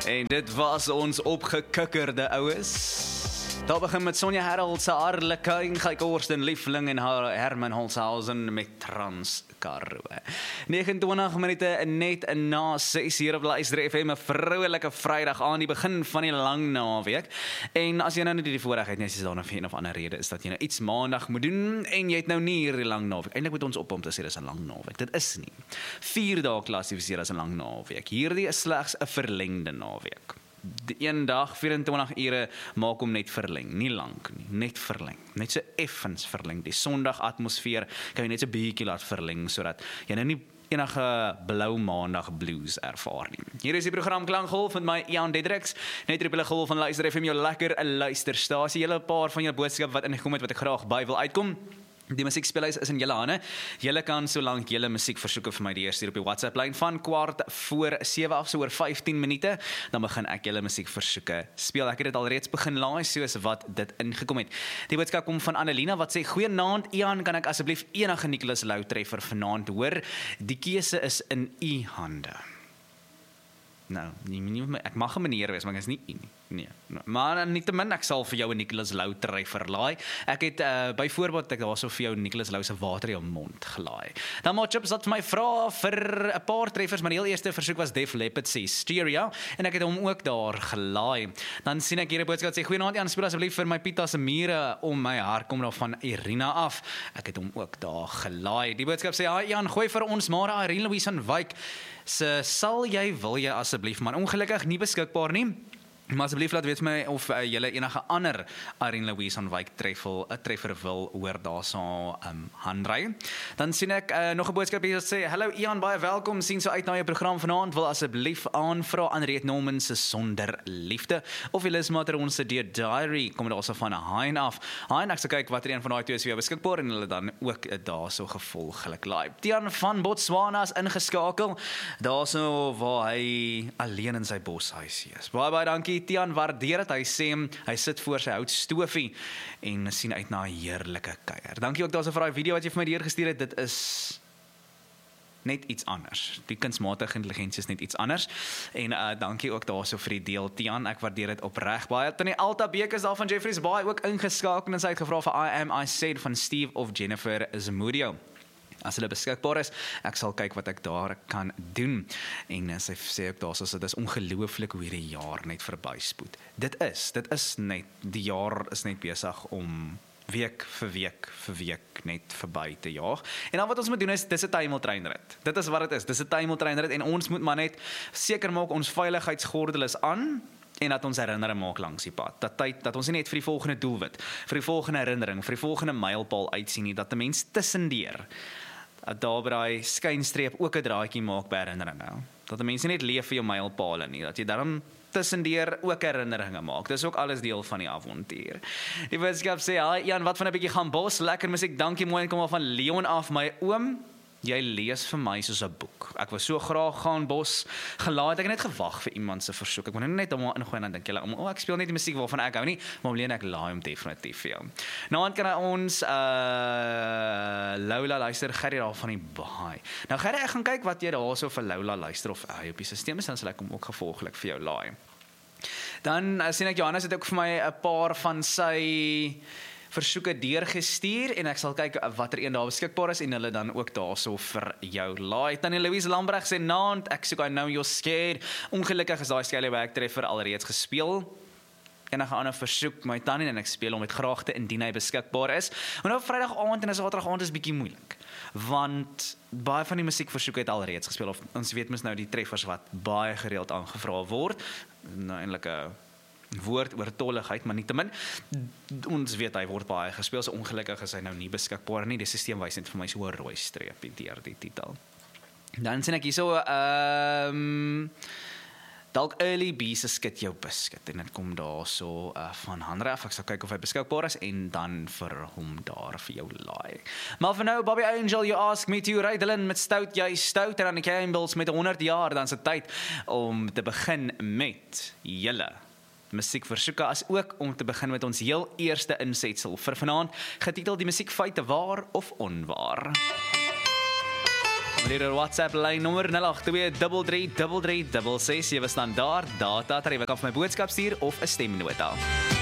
En dit was ons opgekikkerde oues. Daar begin met Sonja Harold se Arlequin, Gyk Horsten Liefling en Herman Holzhausen met Transkaroo. 29 minute net na 6 hier op Luister FM, 'n vroulike Vrydag aan die begin van die lang naweek. En as jy nou nie die voorreg het nie, as jy daar vir een of ander rede is dat jy nou iets maandag moet doen en jy het nou nie hierdie lang naweek. Eintlik moet ons op om te sê dis 'n lang naweek. Dit is nie. 4 dae klassifiseer as 'n lang naweek. Hierdie is slegs 'n verlengde naweek. Die een dag, 24 ure, maak hom net verleng. Nie lank nie, net verleng. Net so effens verleng. Die Sondag atmosfeer kan jy net so bietjie laat verleng, sodat jy nou nie enige blou maandag blues ervaar nie. Hier is die program Klankgolf met my Ian Dedricks. Net op die golf van Luister FM, jou lekker 'n luisterstasie. Julle 'n paar van julle boodskappe wat ingekom het wat ek graag by wil uitkom. Die musiekspelhuis is in julle hande. Julle kan solank julle musiekversoeke vir my die eerste op die WhatsApp lyn van 6:15 af, so oor 15 minute, dan begin ek julle musiekversoeke speel. Ek het dit alreeds begin laai soos wat dit ingekom het. Die boodskap kom van Annelina wat sê: "Goeienaand Ian, kan ek asseblief enige Nicholas Lou treffer vanaand hoor? Die keuse is in u hande." Nou, ek mag 'n meneer wees, maar ek is nie u nie. Nee. Maar nietemin, ek sal vir jou 'n Nicholas Lou treffer laai. Ek het byvoorbeeld ek daarso vir jou Nicholas Lou se water in jou mond gelaai. Dan maar Chips wat vir my vra vir 'n paar treffers, maar die heel eerste versoek was Def Leppard se Hysteria en ek het hom ook daar gelaai. Dan sien ek hier 'n boodskap sê: "Goeienaand Jan, speel asseblief vir my Pieter se mure om my hart kom daar van Irina af." Ek het hom ook daar gelaai. Die boodskap sê: "Hi Jan, gooi vir ons maar Irene Louise van Wyk se wil jy asseblief, man, ongelukkig nie beskikbaar nie. Maar asseblief laat weet my of julle enige ander Irene Louise van Wyk treffer wil hoor daar so handry. Dan sien ek nog 'n boodskap hier wat sê: "Hallo Ian, baie welkom. Sien so uit na jou program vanaand. Wil asseblief aanvra Andreet Norman se Sonder Liefde of Elis Mater se Dear Diary. Kom daar so van 'n Hein af. Hein, ek sal kyk watter een van daai twee is vir jou beskikbaar en hulle dan ook daar so gevolglik live. Tian van Botswana is ingeskakel. Daar so waar hy alleen in sy boshuis is. Baie dankie Tian, waardeer dit. Hy sê hy sit voor sy houtstofie en sien uit na 'n heerlike kuier. Dankie ook daarso vir daai video wat jy vir my deurgestuur het. Dit is net iets anders. Die kunsmatige intelligensie is net iets anders. En dankie ook daarso vir die deel Tian. Ek waardeer dit opreg baie. Tannie Alta Beek is daar van Jeffreys Bay ook ingeskakel en sy het gevra vir I Am I Said van Steve of Jennifer Zamudio. As hulle beskikbaar is, ek sal kyk wat ek daar kan doen. En sy sê ook daar so, dit is ongelooflik hoe hierdie jaar net verbyspoed. Dit is net, die jaar is net besig om week vir week net verby te jaag. En dan wat ons moet doen is, dis 'n tuimeltreinrit. Dit is wat dit is, dis 'n tuimeltreinrit en ons moet maar net seker maak ons veiligheidsgordel is aan en dat ons herinnering maak langs die pad. Dat ons nie net vir die volgende doelwit, vir die volgende herinnering, vir die volgende mylpaal uitsien nie, dat 'n mens tussendeur daar by daai skynstreep ook 'n draadjie maak by herinneringe. Dat 'n mens nie net leef vir jou mylpaale nie, dat jy daarom tussendeur ook herinneringe maak. Dis ook alles deel van die avontuur. Die boodskap sê: "Hi Jan, wat van 'n bietjie gaan bos? Lekker musiek, dankie mooi, en kom al van Leon af, my oom. Jy lees vir my soos 'n boek. Ek wou so graag gaan bos gelaai. Ek het net gewag vir iemand se versoek. Ek wou net hom ingooi en dan dink julle, ek speel net die musiek waarvan ek hou nie, maar alleen ek laai hom definitief vir jou. Nou kan ons Lola luister, Gerry daar van die Baai. Nou Gerry, ek gaan kyk wat jy daar so vir Lola luister of hy op die stelsel is, dan sal ek hom ook gevolglik vir jou laai. Dan sien ek Johannes het ook vir my 'n paar van sy versoeke deurgestuur en ek sal kyk watter een daar beskikbaar is en hulle dan ook daarso vir jou laai. Tannie Louise Lambrecht sê: "Naand, ek soek I Know You're Scared. Ongelukkig is daai Skellywag treffer alreeds gespeel. Enige ander versoek my tannie en ek speel hom met graagte indien hy beskikbaar is." Maar nou Vrydag aand en Saterdag aand is bietjie moeilik, want baie van die musiekversoeke het alreeds gespeel of ons weet mos nou die treffers wat baie gereeld aangevra word. Nou eintlik 'n woord oortolligheid, maar nietemin, ons weet hy word baie gespeel, so ongelukkig is hy nou nie beskikbaar nie. Die stelsel wys net vir my so 'n rooi streepie deur die titel. Dan sien ek hierso dalk Early B se skit jou biscuit en dit kom daar so van Hanra af. Ek sal kyk of hy beskikbaar is en dan vir hom daar vir jou laai. Maar vir nou, Bobby Angel, You Ask Me To, Rydelin met Stout, Jy Stout en dan die Campbells met 100 jaar, dan is dit tyd om te begin met julle musiekversoeke, as ook om te begin met ons heel eerste insetsel vir vanaand, getiteld Die Musiekfeite, waar of onwaar. Meneer WhatsApp lyn nommer 082 33 336 standaard data tariewe kan vir my boodskap stuur of 'n stemnota.